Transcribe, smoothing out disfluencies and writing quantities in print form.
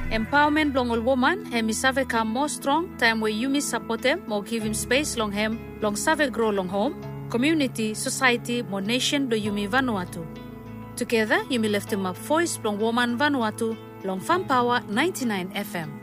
Empowerment long all woman, hemi save come more strong, time where you support him, more give him space long him, long save grow long home, community, society, more nation do Yumi Vanuatu. Together, Yumi lift him up voice long woman Vanuatu, long Fan Power 99 FM.